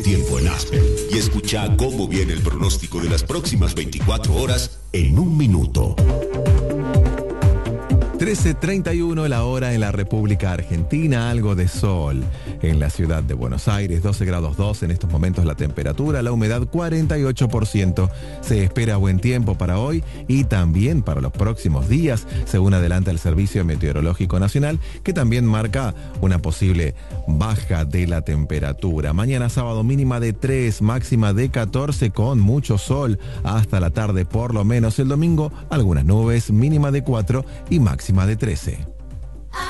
tiempo en Aspen y escucha cómo viene el pronóstico de las próximas 24 horas en un minuto. 13:31 la hora en la República Argentina, algo de sol en la ciudad de Buenos Aires, 12 grados 2 en estos momentos la temperatura, la humedad 48%. Se espera buen tiempo para hoy y también para los próximos días, según adelanta el Servicio Meteorológico Nacional, que también marca una posible baja de la temperatura. Mañana sábado mínima de 3, máxima de 14 con mucho sol hasta la tarde por lo menos. El domingo algunas nubes, mínima de 4 y máxima de 13.